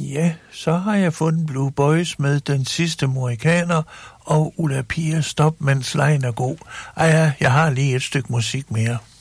Ja, så har jeg fundet Blue Boys med Den Sidste Mohikaner og Ulla Pia Stop, mens lejen er god. Ej ja, jeg har lige et stykke musik mere.